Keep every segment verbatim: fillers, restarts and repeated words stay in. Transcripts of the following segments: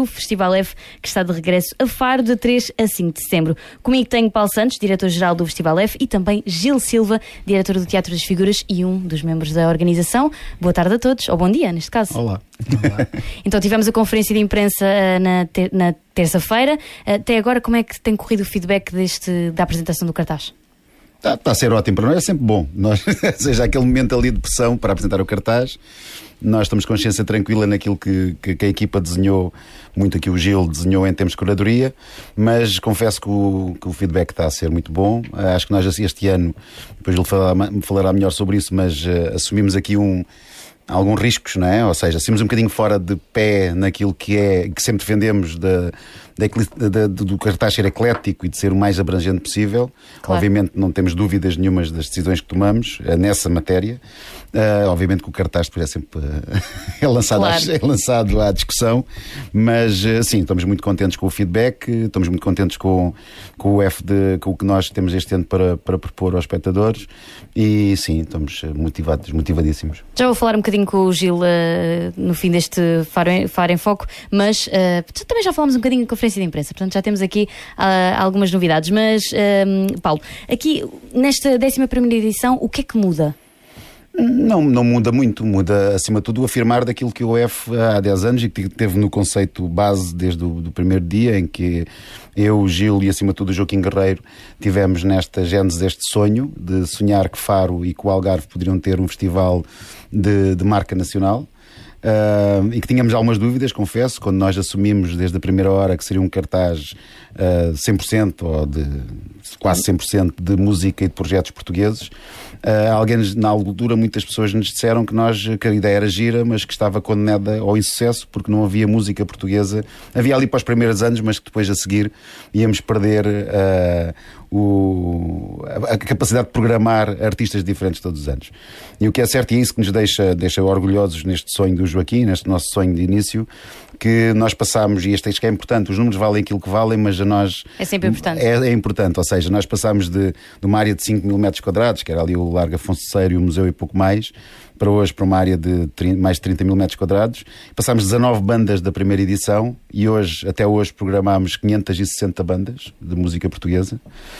do Festival F, que está de regresso a Faro de três a cinco de setembro. Comigo tenho Paulo Santos, diretor-geral do Festival F, e também Gil Silva, diretor do Teatro das Figuras e um dos membros da organização. Boa tarde a todos, ou bom dia, neste caso. Olá. Olá. Então tivemos a conferência de imprensa uh, na, ter na terça-feira. Uh, até agora, como é que tem corrido o feedback deste, da apresentação do cartaz? Está tá a ser ótimo para nós, é sempre bom. Nós, seja aquele momento ali de pressão para apresentar o cartaz, nós estamos com consciência tranquila naquilo que, que, que a equipa desenhou, muito aqui o Gil desenhou em termos de curadoria, mas confesso que o, que o feedback está a ser muito bom. Uh, acho que nós este ano, depois ele falará, falará melhor sobre isso, mas uh, assumimos aqui um... alguns riscos, não é? Ou seja, saímos um bocadinho fora de pé naquilo que é, que sempre defendemos da, da, da, do cartaz ser eclético e de ser o mais abrangente possível. Claro. Obviamente não temos dúvidas nenhumas das decisões que tomamos uh, nessa matéria. Uh, obviamente que o cartaz depois é sempre uh, é, lançado claro. à, é lançado à discussão, mas uh, sim, estamos muito contentes com o feedback, estamos muito contentes com, com o F de, com o que nós temos este ano para, para propor aos espectadores e sim, estamos motivados, motivadíssimos. Já vou falar um bocadinho com o Gil uh, no fim deste Faro em, Faro em Foco, mas uh, também já falámos um bocadinho em conferência de imprensa, portanto já temos aqui uh, algumas novidades, mas uh, Paulo, aqui nesta décima primeira edição, o que é que muda? Não, não muda muito, muda acima de tudo o afirmar daquilo que o F há dez anos e que teve no conceito base desde o do primeiro dia em que eu, o Gil e acima de tudo o Joaquim Guerreiro tivemos nesta gênese este sonho de sonhar que Faro e que o Algarve poderiam ter um festival de, de marca nacional. Uh, e que tínhamos algumas dúvidas, confesso, quando nós assumimos desde a primeira hora que seria um cartaz uh, cem por cento ou de quase cem por cento de música e de projetos portugueses. Uh, alguém, na altura, muitas pessoas nos disseram que, nós, que a ideia era gira, mas que estava condenada ao insucesso porque não havia música portuguesa. Havia ali para os primeiros anos, mas que depois a seguir íamos perder uh, o, a, a capacidade de programar artistas diferentes todos os anos. E o que é certo, e é isso que nos deixa, deixa orgulhosos neste sonho do Joaquim, neste nosso sonho de início, que nós passámos, e este é que é importante, os números valem aquilo que valem, mas a nós... É sempre importante. É, é importante, ou seja, nós passámos de, de uma área de cinco mil metros quadrados, que era ali o Largo Afonso Terceiro e o museu e pouco mais, para hoje para uma área de trinta, mais de trinta mil metros quadrados. Passámos dezanove bandas da primeira edição e hoje, até hoje programámos quinhentas e sessenta bandas de música portuguesa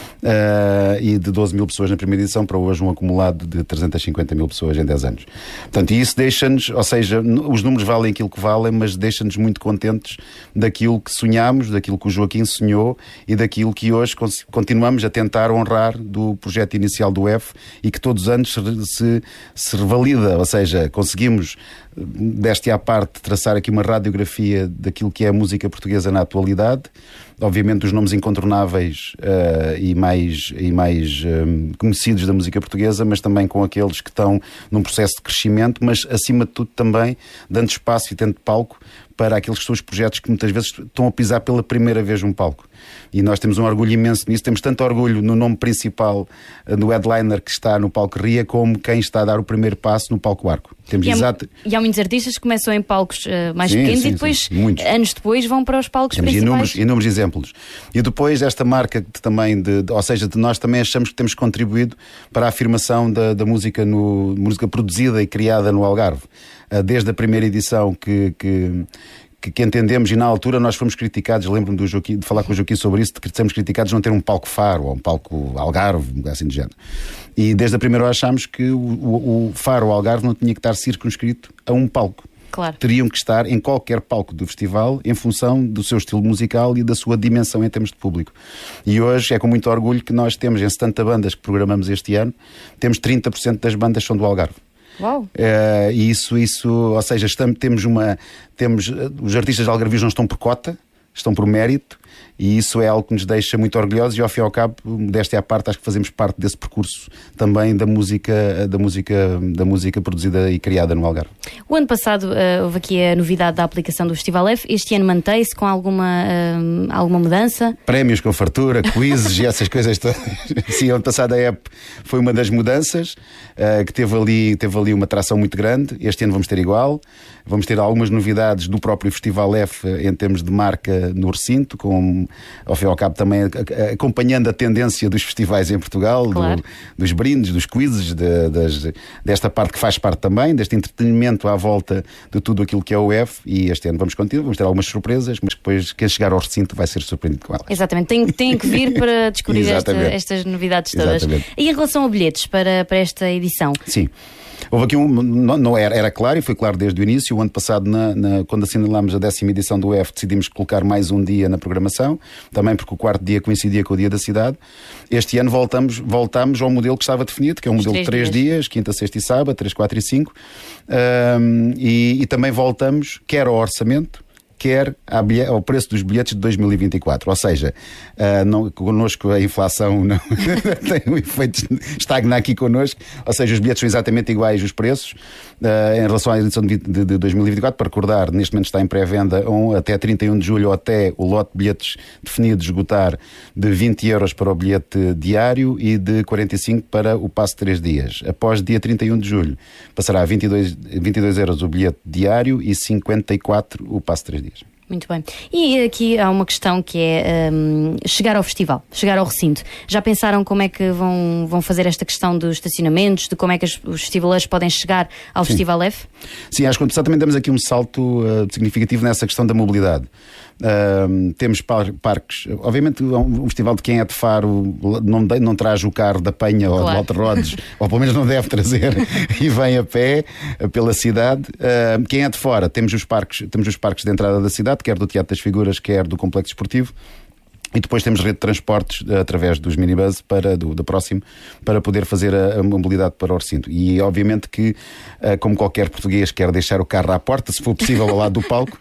uh, e de doze mil pessoas na primeira edição para hoje um acumulado de trezentas e cinquenta mil pessoas em dez anos. Portanto, e isso deixa-nos, ou seja, os números valem aquilo que valem, mas deixa-nos muito contentes daquilo que sonhámos, daquilo que o Joaquim sonhou e daquilo que hoje continuamos a tentar honrar do projeto inicial do F e que todos os anos se, se, se revalida. Ou seja, conseguimos, deste à parte, traçar aqui uma radiografia daquilo que é a música portuguesa na atualidade. Obviamente os nomes incontornáveis uh, e mais, e mais um, conhecidos da música portuguesa, mas também com aqueles que estão num processo de crescimento, mas acima de tudo também dando espaço e tendo palco para aqueles que são os projetos que muitas vezes estão a pisar pela primeira vez num palco. E nós temos um orgulho imenso nisso, temos tanto orgulho no nome principal do headliner que está no palco Ria, como quem está a dar o primeiro passo no palco Arco. Temos e, há, exato... e há muitos artistas que começam em palcos uh, mais sim, pequenos sim, e depois, sim, anos depois, vão para os palcos temos principais. Inúmeros, inúmeros exemplos. E depois esta marca de, também, de, de, ou seja, de nós também achamos que temos contribuído para a afirmação da, da música, no, música produzida e criada no Algarve. Uh, desde a primeira edição que... que Que, que entendemos, e na altura nós fomos criticados, lembro-me do Joaquim, de falar com o Joaquim sobre isso, de que somos criticados de não ter um palco Faro ou um palco Algarve, um lugar assim de género. E desde a primeira hora achámos que o, o, o Faro ou Algarve não tinha que estar circunscrito a um palco. Claro. Teriam que estar em qualquer palco do festival em função do seu estilo musical e da sua dimensão em termos de público. E hoje é com muito orgulho que nós temos, em setenta bandas que programamos este ano, temos trinta por cento das bandas são do Algarve. Uau. Uh, e isso, isso, ou seja, estamos, temos uma, temos, os artistas algarvios não estão por cota, estão por mérito, e isso é algo que nos deixa muito orgulhosos e ao fim e ao cabo, desta é a parte, acho que fazemos parte desse percurso também da música, da música, da música produzida e criada no Algarve. O ano passado uh, houve aqui a novidade da aplicação do Festival F, este ano mantém-se com alguma, uh, alguma mudança? Prémios com fartura, quizzes e essas coisas todas. Sim, ano passado a app foi uma das mudanças, uh, que teve ali, teve ali uma atração muito grande, este ano vamos ter igual, vamos ter algumas novidades do próprio Festival F em termos de marca no recinto, com vão, ao fim e ao cabo, também acompanhando a tendência dos festivais em Portugal, claro. do, dos brindes, dos quizzes, de, das, desta parte que faz parte também, deste entretenimento à volta de tudo aquilo que é o U E F, e este ano vamos continuar, vamos ter algumas surpresas, mas depois quem chegar ao recinto vai ser surpreendido com elas. Exatamente, tem, tem que vir para descobrir esta, estas novidades todas. Exatamente. E em relação a bilhetes para, para esta edição? Sim. Houve aqui um, não, não era, era claro, e foi claro desde o início. O ano passado, na, na, quando assinalámos a décima edição do U E F, decidimos colocar mais um dia na programação, também porque o quarto dia coincidia com o dia da cidade. Este ano voltamos, voltamos ao modelo que estava definido, que é um modelo de três dias. dias, quinta, sexta e sábado, três, quatro e cinco. Um, e, e também voltamos, quer ao orçamento, quer ao preço dos bilhetes de dois mil e vinte e quatro. Ou seja, uh, não, connosco a inflação não tem um efeito, estagna aqui connosco, ou seja, os bilhetes são exatamente iguais os preços uh, em relação à edição de, de, de dois mil e vinte e quatro. Para recordar, neste momento está em pré-venda um, até trinta e um de julho, ou até o lote de bilhetes definido esgotar, de vinte euros para o bilhete diário e de quarenta e cinco para o passe de três dias. Após dia trinta e um de julho passará a vinte e dois, vinte e dois euros o bilhete diário e cinquenta e quatro o passe de três dias. Muito bem. E aqui há uma questão que é um, chegar ao festival, chegar ao recinto. Já pensaram como é que vão, vão fazer esta questão dos estacionamentos, de como é que os festivaleiros podem chegar ao Sim. Festival F? Sim, acho que também damos aqui um salto uh, significativo nessa questão da mobilidade. Uh, temos par parques, obviamente um, um festival de quem é de Faro não, de, não traz o carro da Penha claro. ou de Alto Rodes, ou pelo menos não deve trazer, e vem a pé uh, pela cidade. Uh, quem é de fora, temos os parques, temos os parques de entrada da cidade, quer do Teatro das Figuras, quer do Complexo Esportivo. E depois temos rede de transportes uh, através dos minibus para, do, do próximo, para poder fazer a, a mobilidade para o recinto. E obviamente que, uh, como qualquer português, quer deixar o carro à porta, se for possível ao lado do palco,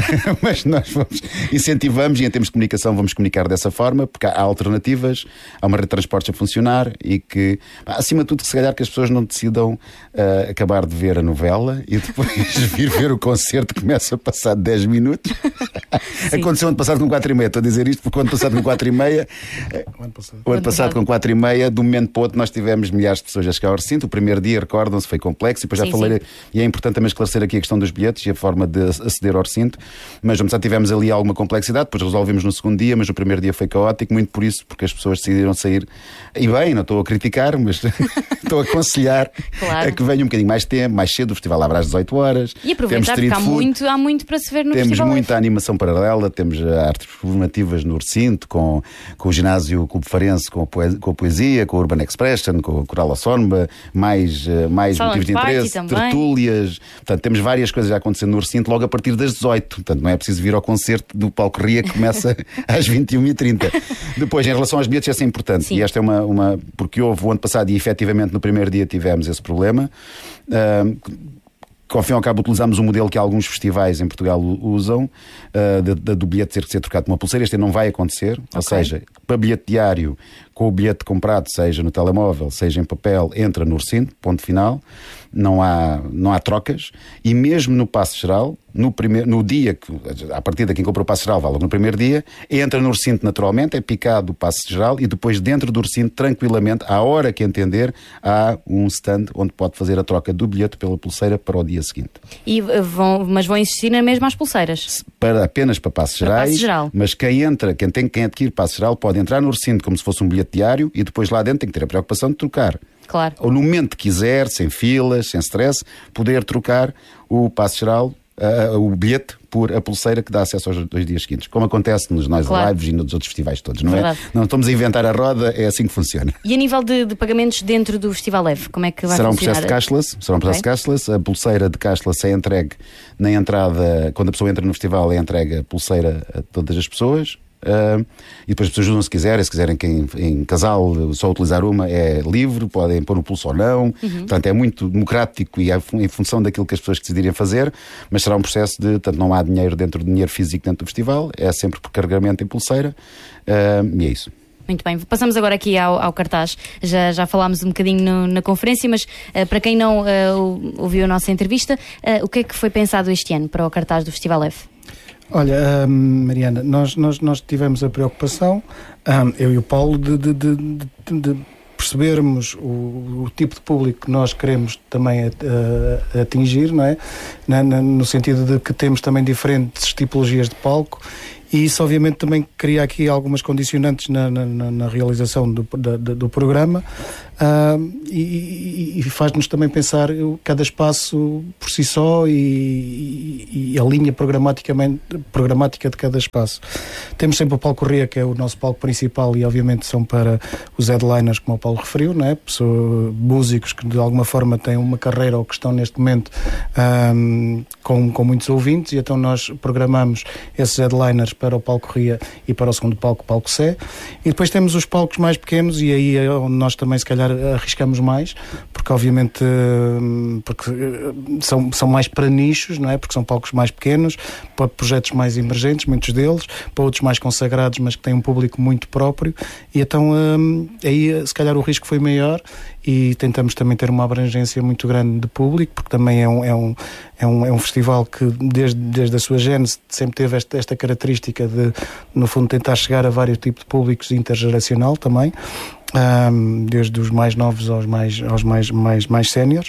mas nós vamos, incentivamos, e em termos de comunicação vamos comunicar dessa forma, porque há alternativas, há uma rede de transportes a funcionar, e que, acima de tudo, se calhar que as pessoas não decidam uh, acabar de ver a novela e depois vir ver o concerto que começa a passar dez minutos. Aconteceu ano passado com quatro e meia, estou a dizer isto porque ano passado com quatro e meia, o ano passado, o ano passado com quatro e meia, de um momento para o outro nós tivemos milhares de pessoas a chegar ao recinto. O primeiro dia, recordam-se, foi complexo, e depois já sim, falei, sim. e é importante também esclarecer aqui a questão dos bilhetes e a forma de aceder ao recinto, mas vamos, já tivemos ali alguma complexidade, depois resolvemos no segundo dia, mas o primeiro dia foi caótico, muito por isso, porque as pessoas decidiram sair, e bem, não estou a criticar, mas estou a aconselhar claro. a que venham um bocadinho mais tempo, mais cedo. O festival abre às dezoito horas. E aproveitar, porque há muito, há muito para se ver no temos festival. Temos muita animação paralela, temos artes formativas no recinto, com, com o ginásio Clube Farense, com a, poesia, com a poesia, com a Urban Expression, com o Coral Osornba, mais, mais motivos de interesse, tertúlias. Portanto, temos várias coisas a acontecer no recinto logo a partir das dezoito. Portanto, não é preciso vir ao concerto do Palco Ria, que começa às vinte e uma e trinta. Depois, em relação aos bilhetes, essa é importante. Sim. E esta é uma, uma... Porque houve o ano passado, e efetivamente no primeiro dia tivemos esse problema. Uh, que ao fim e ao cabo utilizamos um modelo que alguns festivais em Portugal usam, uh, de, de, do bilhete ter que ser trocado por uma pulseira. Este não vai acontecer, okay. Ou seja, para bilhete diário, com o bilhete comprado, seja no telemóvel, seja em papel, entra no recinto, ponto final, não há, não há trocas, e mesmo no passe geral, no, primeiro, no dia, que, a partir de quem comprou o passe geral, vale no primeiro dia, entra no recinto naturalmente, é picado o passe geral, e depois dentro do recinto, tranquilamente, à hora que entender, há um stand onde pode fazer a troca do bilhete pela pulseira para o dia seguinte. E vão, mas vão existir na mesma as pulseiras? Para, apenas para passes gerais, passe geral. Mas quem entra, quem, tem, quem adquire passe geral, pode entrar no recinto como se fosse um bilhete diário, e depois lá dentro tem que ter a preocupação de trocar. Claro. Ou no momento que quiser, sem filas, sem stress, poder trocar o passe geral, uh, o bilhete, por a pulseira que dá acesso aos dois dias seguintes, como acontece nos Nós claro. Lives e nos outros festivais todos, não Verdade. é? Não estamos a inventar a roda, é assim que funciona. E a nível de, de pagamentos dentro do Festival F, como é que vai será funcionar? Um processo de cashless, será um processo okay. cashless. A pulseira de cashless é entregue na entrada, quando a pessoa entra no festival, é entregue a pulseira a todas as pessoas. Uh, e depois as pessoas ajudam se quiserem, se quiserem que em, em casal só utilizar uma é livre, podem pôr no pulso ou não. Uhum. Portanto, é muito democrático e é em função daquilo que as pessoas decidirem fazer, mas será um processo de, portanto, não há dinheiro dentro de dinheiro físico dentro do festival, é sempre por carregamento em pulseira, uh, e é isso. Muito bem, passamos agora aqui ao, ao cartaz. Já, já falámos um bocadinho no, na conferência, mas uh, para quem não uh, ouviu a nossa entrevista, uh, o que é que foi pensado este ano para o cartaz do Festival F? Olha, um, Mariana, nós, nós, nós tivemos a preocupação, um, eu e o Paulo, de, de, de, de, de percebermos o, o tipo de público que nós queremos também a, a, atingir, não é? Na, na, no sentido de que temos também diferentes tipologias de palco, E isso obviamente também cria aqui algumas condicionantes na, na, na realização do, da, do programa, uh, e, e faz-nos também pensar cada espaço por si só e, e, e a linha programática de cada espaço. Temos sempre o Palco Ria, que é o nosso palco principal, e obviamente são para os headliners, como o Paulo referiu, não é? Pessoas, músicos que de alguma forma têm uma carreira ou que estão neste momento um, com, com muitos ouvintes, e então nós programamos esses headliners para o Palco Ria e para o segundo palco, Palco Sé. E depois temos os palcos mais pequenos, e aí é onde nós também se calhar arriscamos mais, porque obviamente porque são, são mais para nichos, não é? Porque são palcos mais pequenos, para projetos mais emergentes, muitos deles, para outros mais consagrados, mas que têm um público muito próprio, e então um, aí se calhar o risco foi maior, e tentamos também ter uma abrangência muito grande de público, porque também é um, é um, é um, é um festival que desde, desde a sua gênese sempre teve esta, esta característica de, no fundo, tentar chegar a vários tipos de públicos, intergeracional também. Um, desde os mais novos aos mais, aos mais, mais, mais séniores,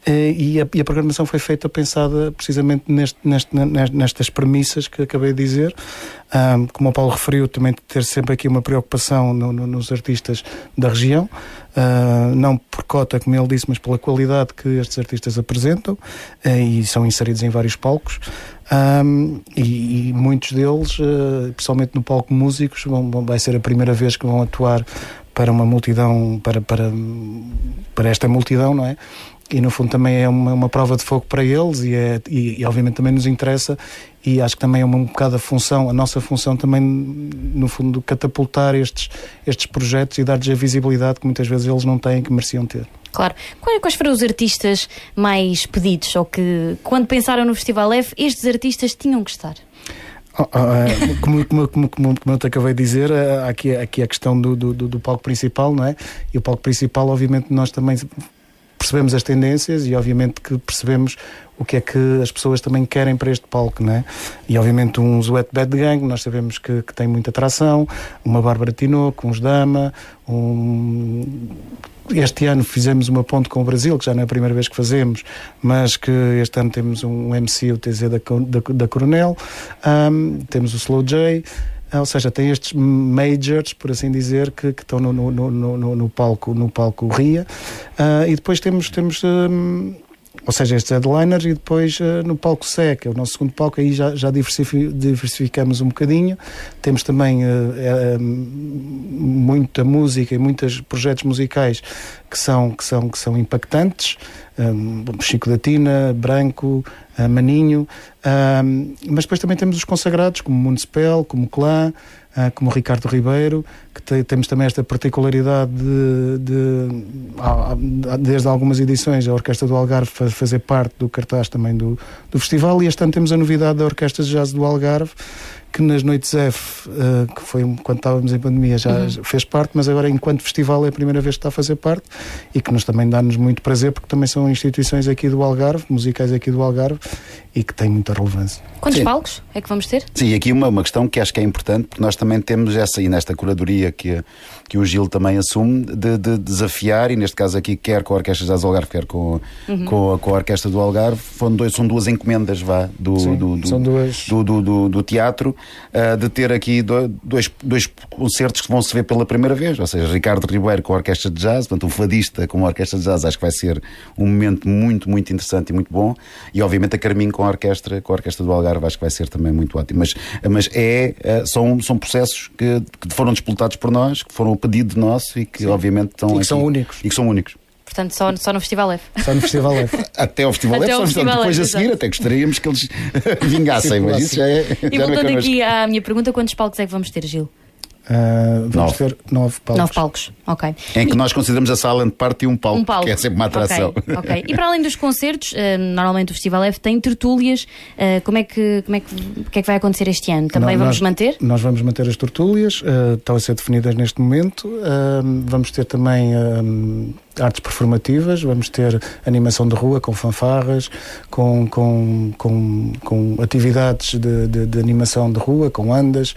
e a, e a programação foi feita pensada precisamente neste, neste, nestas premissas que acabei de dizer. Um, como o Paulo referiu, também ter sempre aqui uma preocupação no, no, nos artistas da região, uh, não por cota, como ele disse, mas pela qualidade que estes artistas apresentam, uh, e são inseridos em vários palcos. Um, e, e muitos deles, uh, principalmente no palco músicos, vão, vão, vai ser a primeira vez que vão atuar para uma multidão, para, para, para esta multidão, não é? E no fundo também é uma, uma prova de fogo para eles, e, é, e, e obviamente também nos interessa, e acho que também é uma, um bocado a função, a nossa função também, no fundo, catapultar estes, estes projetos e dar-lhes a visibilidade que muitas vezes eles não têm, que mereciam ter. Claro. Quais foram os artistas mais pedidos, ou que, quando pensaram no Festival F, estes artistas tinham que estar? Oh, oh, como, como, como, como eu te acabei de dizer, há aqui, aqui a questão do, do, do palco principal, não é? E o palco principal, obviamente, nós também percebemos as tendências, e obviamente que percebemos o que é que as pessoas também querem para este palco, não é? E obviamente um Wet Bad Gang, nós sabemos que, que tem muita atração, uma Bárbara Tinoco, uns Dama, um... Este ano fizemos uma ponte com o Brasil, que já não é a primeira vez que fazemos, mas que este ano temos um M C, o T Z da, da, da Coronel, um, temos o Slow J, ou seja, tem estes majors, por assim dizer, que, que estão no, no, no, no, no palco, no palco Ria, uh, e depois temos, temos um, ou seja, estes headliners, e depois uh, no palco Sé, que é o nosso segundo palco, aí já, já diversific, diversificamos um bocadinho. Temos também uh, uh, muita música e muitos projetos musicais que são, que são, que são impactantes, um, Chico da Tina, Branco, uh, Maninho, um, mas depois também temos os consagrados, como Municipal, como Clã, uh, como Ricardo Ribeiro, que te, temos também esta particularidade de, de, de desde algumas edições a Orquestra do Algarve fazer parte do cartaz também do, do festival, e este ano temos a novidade da Orquestra de Jazz do Algarve, que nas noites F, uh, que foi quando estávamos em pandemia, já uhum. fez parte, mas agora enquanto festival é a primeira vez que está a fazer parte, e que nos também dá-nos muito prazer, porque também são instituições aqui do Algarve, musicais aqui do Algarve, e que têm muita relevância. Quantos Sim. palcos é que vamos ter? Sim, aqui uma, uma questão que acho que é importante, porque nós também temos essa, e nesta curadoria que, que o Gil também assume, de, de desafiar, e neste caso aqui quer com a Orquestra de Jazz do Algarve, quer com, uhum. com, a, com a Orquestra do Algarve, são, dois, são duas encomendas vá, do, Sim, do, do, são duas... do, do, do, do teatro, uh, de ter aqui dois, dois concertos que vão se ver pela primeira vez, ou seja, Ricardo Ribeiro com a Orquestra de Jazz, portanto um fadista com a Orquestra de Jazz, acho que vai ser um momento muito, muito interessante e muito bom, e obviamente a Carminho com a Orquestra, com a Orquestra do Algarve, acho que vai ser também muito ótimo, mas, mas é, são, são processos que, que foram disputados por nós, que foram a pedido nosso, e que Sim. obviamente estão e que aqui, são únicos. E que são únicos. Portanto, só, só no Festival F. Só no Festival F. Até ao Festival até F, ao só Festival depois F, a seguir, exato. até gostaríamos que eles vingassem, mas isso já é. E já voltando não é aqui à minha pergunta, quantos palcos é que vamos ter, Gil? Uh, vamos nove. ter nove palcos. Nove palcos, ok. Em que e... nós consideramos a sala de parte e um palco, um palco, que é sempre uma atração. Ok, okay. E para além dos concertos, uh, normalmente o Festival F tem tertúlias. Uh, como é que, como é que, o que é que vai acontecer este ano? Também Não, vamos nós, manter? Nós vamos manter as tertúlias, uh, estão a ser definidas neste momento. Uh, vamos ter também uh, artes performativas, vamos ter animação de rua com fanfarras, com, com, com, com atividades de, de, de animação de rua, com andas.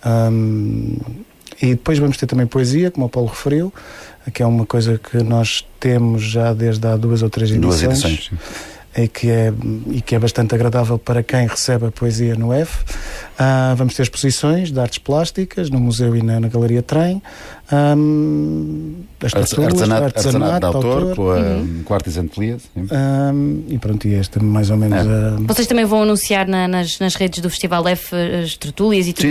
Um, e depois vamos ter também poesia, como o Paulo referiu, que é uma coisa que nós temos já desde há duas ou três edições. Duas edições, sim. e que é, e que é bastante agradável para quem recebe a poesia no F. Uh, vamos ter exposições de artes plásticas no museu e na, na Galeria Trem. Um, as artesanato, artesanato, artesanato de autor, autor com a uhum. quarta isentlia. Um, e pronto, e este mais ou menos. É. Uh... Vocês também vão anunciar na, nas, nas redes do Festival F as tertúlias e tudo.